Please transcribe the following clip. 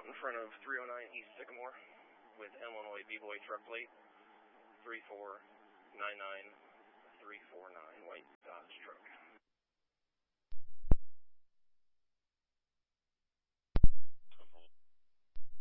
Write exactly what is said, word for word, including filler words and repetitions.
out in front of three oh nine East Sycamore with Illinois B-Boy truck plate three four nine nine three four nine, white Dodge truck.